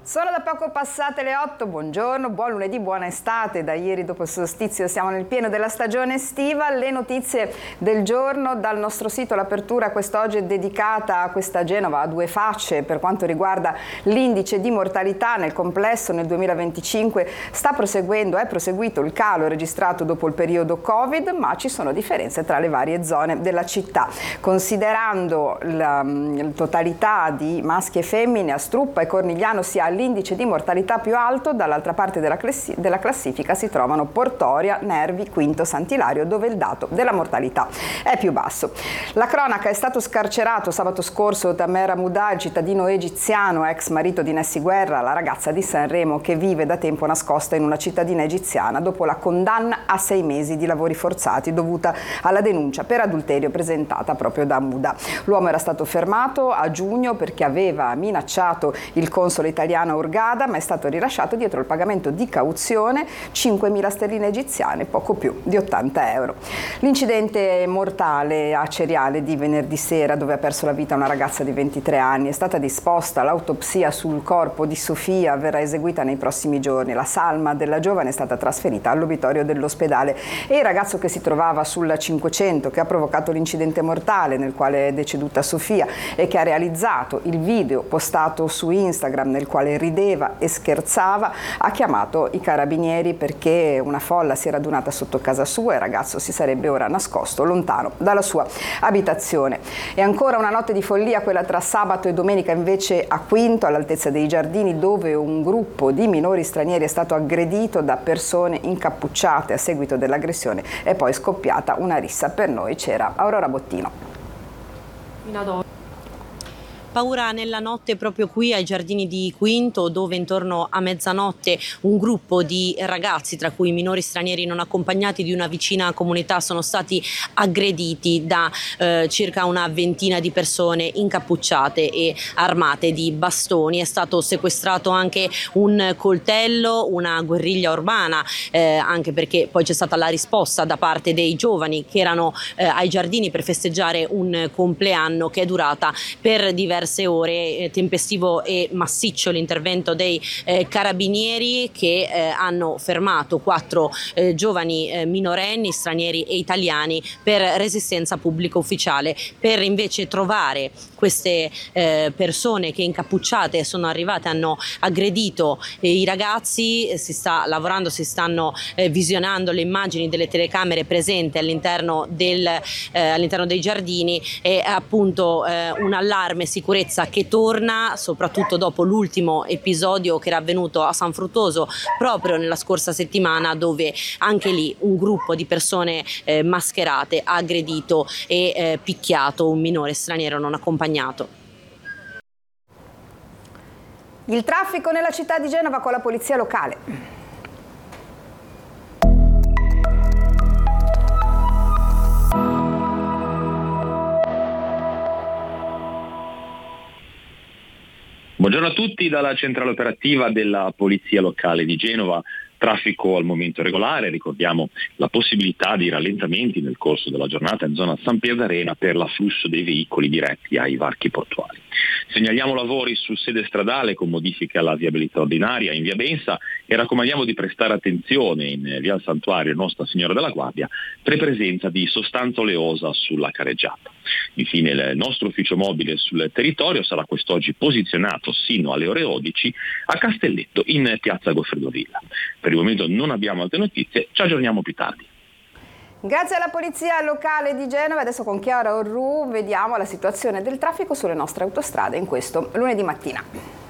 Sono da poco passate le 8, buongiorno, buon lunedì, buona estate. Da ieri dopo il solstizio siamo nel pieno della stagione estiva. Le notizie del giorno dal nostro sito. L'apertura quest'oggi è dedicata a questa Genova a due facce per quanto riguarda l'indice di mortalità. Nel complesso nel 2025 è proseguito il calo registrato dopo il periodo Covid, ma ci sono differenze tra le varie zone della città. Considerando la totalità di maschi e femmine, a Struppa e Cornigliano si ha l'indice di mortalità più alto. Dall'altra parte della classifica si trovano Portoria, Nervi, Quinto, Sant'Ilario, dove il dato della mortalità è più basso. La cronaca: è stato scarcerato sabato scorso Tamer Hamouda, il cittadino egiziano, ex marito di Nessy Guerra, la ragazza di Sanremo che vive da tempo nascosta in una cittadina egiziana dopo la condanna a 6 mesi di lavori forzati dovuta alla denuncia per adulterio presentata proprio da Hamouda. L'uomo era stato fermato a giugno perché aveva minacciato il console italiano Hurghada, ma è stato rilasciato dietro il pagamento di cauzione 5.000 sterline egiziane, poco più di 80 euro. L'incidente mortale a Ceriale di venerdì sera, dove ha perso la vita una ragazza di 23 anni, è stata disposta l'autopsia sul corpo di Sofia, verrà eseguita nei prossimi giorni. La salma della giovane è stata trasferita all'obitorio dell'ospedale e il ragazzo che si trovava sul 500, che ha provocato l'incidente mortale nel quale è deceduta Sofia e che ha realizzato il video postato su Instagram nel quale rideva e scherzava, ha chiamato i carabinieri perché una folla si è radunata sotto casa sua e il ragazzo si sarebbe ora nascosto lontano dalla sua abitazione. E ancora una notte di follia, quella tra sabato e domenica invece a Quinto, all'altezza dei Giardini, dove un gruppo di minori stranieri è stato aggredito da persone incappucciate. A seguito dell'aggressione è poi scoppiata una rissa. Per noi c'era Aurora Bottino. Paura nella notte proprio qui ai Giardini di Quinto, dove intorno a mezzanotte un gruppo di ragazzi, tra cui minori stranieri non accompagnati di una vicina comunità, sono stati aggrediti da circa una ventina di persone incappucciate e armate di bastoni. È stato sequestrato anche un coltello, una guerriglia urbana, anche perché poi c'è stata la risposta da parte dei giovani che erano ai Giardini per festeggiare un compleanno che è durata per diverse ore. Tempestivo e massiccio l'intervento dei carabinieri che hanno fermato 4 giovani minorenni stranieri e italiani per resistenza pubblica ufficiale. Per invece trovare queste persone che incappucciate sono arrivate, hanno aggredito i ragazzi, si sta lavorando, si stanno visionando le immagini delle telecamere presenti all'interno dei Giardini e appunto un allarme sicurezza che torna soprattutto dopo l'ultimo episodio che era avvenuto a San Fruttoso proprio nella scorsa settimana, dove anche lì un gruppo di persone mascherate ha aggredito e picchiato un minore straniero non accompagnato. Il traffico nella città di Genova con la polizia locale. Buongiorno a tutti dalla centrale operativa della Polizia Locale di Genova. Traffico al momento regolare, ricordiamo la possibilità di rallentamenti nel corso della giornata in zona San Pierdarena per l'afflusso dei veicoli diretti ai varchi portuali. Segnaliamo lavori su sede stradale con modifiche alla viabilità ordinaria in via Bensa e raccomandiamo di prestare attenzione in via al Santuario Nostra Signora della Guardia per presenza di sostanza oleosa sulla careggiata. Infine il nostro ufficio mobile sul territorio sarà quest'oggi posizionato sino alle ore 12 a Castelletto in piazza Goffredovilla. Per il momento non abbiamo altre notizie, ci aggiorniamo più tardi. Grazie alla Polizia Locale di Genova. Adesso con Chiara Orru vediamo la situazione del traffico sulle nostre autostrade in questo lunedì mattina.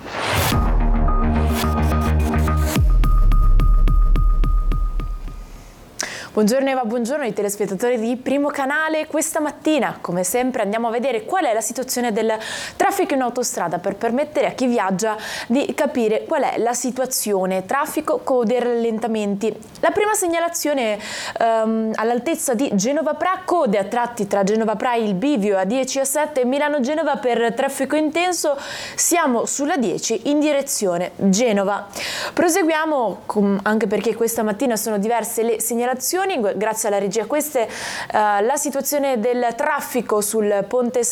Buongiorno Eva, buongiorno ai telespettatori di Primo Canale. Questa mattina, come sempre, andiamo a vedere qual è la situazione del traffico in autostrada per permettere a chi viaggia di capire qual è la situazione traffico, code e rallentamenti. La prima segnalazione all'altezza di Genova Pra, code a tratti tra Genova Pra e il bivio a 10 e 7 e Milano-Genova per traffico intenso. Siamo sulla 10 in direzione Genova. Proseguiamo anche perché questa mattina sono diverse le segnalazioni. Grazie alla regia, questa è la situazione del traffico sul ponte